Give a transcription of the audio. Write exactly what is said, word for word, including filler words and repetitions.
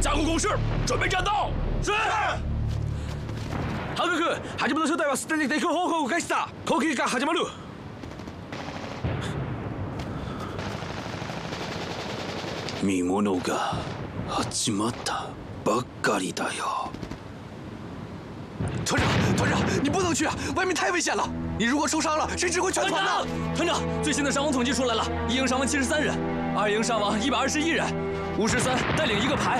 加固工事，准备战斗。是。ハグ君、初めの初代はすでに敵報告を開始だ。攻撃が始まる。見物が始まったばっかりだよ。 团长，团长，你不能去啊！外面太危险了。你如果受伤了，谁指挥全团呢？ 团长，最新的伤亡统计出来了，一营伤亡七十三人，二营伤亡一百二十一人，吴十三带领一个排。